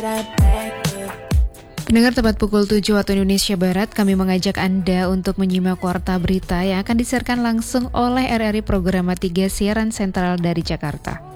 Pendengar, tepat pukul 7 waktu Indonesia Barat, kami mengajak Anda untuk menyimak warta berita yang akan disiarkan langsung oleh RRI Programa 3 Siaran Sentral dari Jakarta.